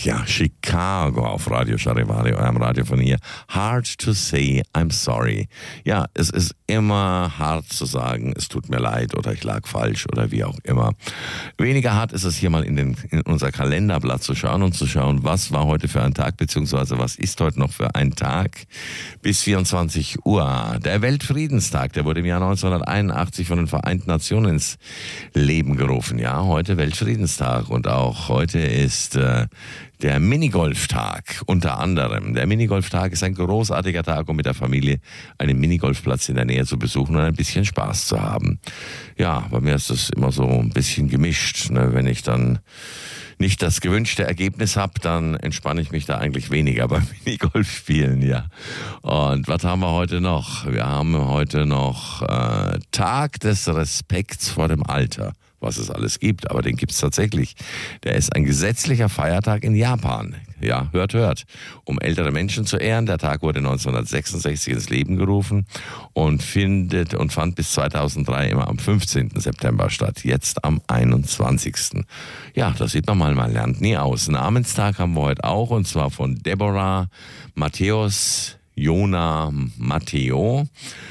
ja, Chicago auf Radio Charivari, eurem Radio von hier. Hard to say I'm sorry. Ja, es ist immer hart zu sagen, es tut mir leid oder ich lag falsch oder wie auch immer. Weniger hart ist es hier mal in unser Kalenderblatt zu schauen und zu schauen, was war heute für ein Tag, beziehungsweise was ist heute noch für ein Tag bis 24 Uhr. Der Weltfriedenstag, der wurde im Jahr 1981 von den Vereinten Nationen ins Leben gerufen. Ja, heute Weltfriedenstag und auch heute ist der Minigolftag unter anderem. Der Minigolftag ist ein großartiger Tag, um mit der Familie einen Minigolfplatz in der Nähe zu besuchen und ein bisschen Spaß zu haben. Ja, bei mir ist das immer so ein bisschen gemischt. Ne? Wenn ich dann nicht das gewünschte Ergebnis habe, dann entspanne ich mich da eigentlich weniger beim Minigolfspielen, ja. Und was haben wir heute noch? Wir haben heute noch Tag des Respekts vor dem Alter. Was es alles gibt, aber den gibt es tatsächlich. Der ist ein gesetzlicher Feiertag in Japan. Ja, hört. Um ältere Menschen zu ehren. Der Tag wurde 1966 ins Leben gerufen und fand bis 2003 immer am 15. September statt. Jetzt am 21. Ja, das sieht man lernt nie aus. Namenstag haben wir heute auch, und zwar von Deborah, Matthäus, Jona, Matteo,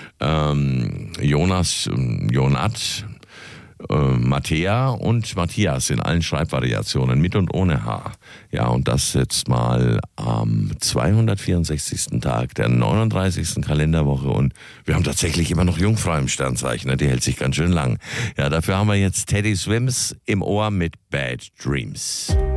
Jonas, Jonat, Matthäa und Matthias in allen Schreibvariationen, mit und ohne H. Ja, und das jetzt mal am 264. Tag der 39. Kalenderwoche, und wir haben tatsächlich immer noch Jungfrau im Sternzeichen, die hält sich ganz schön lang. Ja, dafür haben wir jetzt Teddy Swims im Ohr mit Bad Dreams.